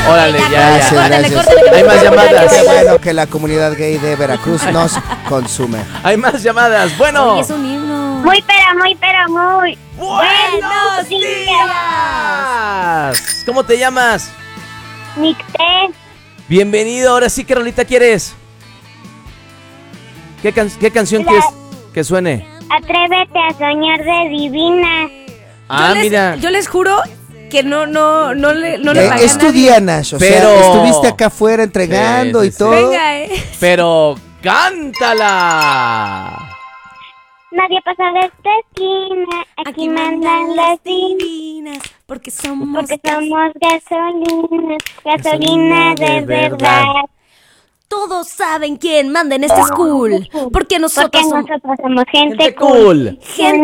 Órale, ya. Gracias. Hay más llamadas. Qué bueno que la comunidad gay de Veracruz nos consume. Hay más llamadas. Bueno. Oye, es un himno. Muy, muy. ¡Buenos días! ¿Cómo te llamas? Nicté. Bienvenido. Ahora sí, ¿qué rolita quieres? ¿Qué canción La- quieres que suene? Atrévete a soñar de divina. Mira. Yo les juro que no le pagué Es a tu nadie. día, Nash. O Pero- sea, estuviste acá afuera entregando Sí, y sí. todo. Venga, Pero cántala. Nadie pasa de esta esquina. Aquí mandan las divinas. porque somos Porque somos gasolina de verdad. Todos saben quién manda en este school. Porque nosotros Porque somos nosotros somos gente Gente cool. gente